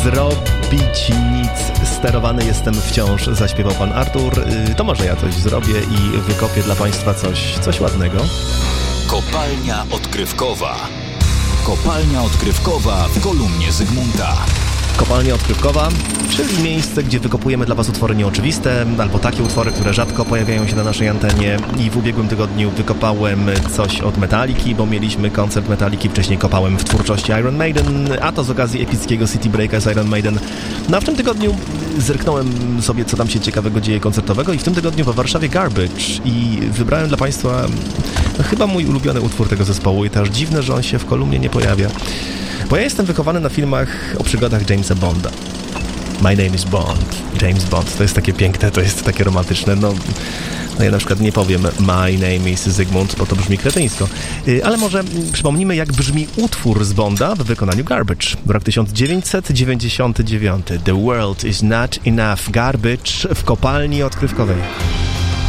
Zrobić nic, sterowany jestem wciąż, zaśpiewał pan Artur. To może ja coś zrobię i wykopię dla państwa coś ładnego. Kopalnia odkrywkowa. Kopalnia odkrywkowa w kolumnie Zygmunta. Kopalnia odkrywkowa, czyli miejsce, gdzie wykopujemy dla was utwory nieoczywiste, albo takie utwory, które rzadko pojawiają się na naszej antenie. I w ubiegłym tygodniu wykopałem coś od Metaliki, bo mieliśmy koncert Metaliki, wcześniej kopałem w twórczości Iron Maiden, a to z okazji epickiego City Breaka z Iron Maiden. No a w tym tygodniu zerknąłem sobie, co tam się ciekawego dzieje koncertowego, i w tym tygodniu we Warszawie Garbage, i wybrałem dla państwa chyba mój ulubiony utwór tego zespołu, i to aż dziwne, że on się w kolumnie nie pojawia. Bo ja jestem wychowany na filmach o przygodach Jamesa Bonda. My name is Bond. James Bond. To jest takie piękne, to jest takie romantyczne. No ja na przykład nie powiem My name is Zygmunt, bo to brzmi kretyńsko. Ale może przypomnimy, jak brzmi utwór z Bonda w wykonaniu Garbage. Rok 1999. The world is not enough. Garbage w kopalni odkrywkowej.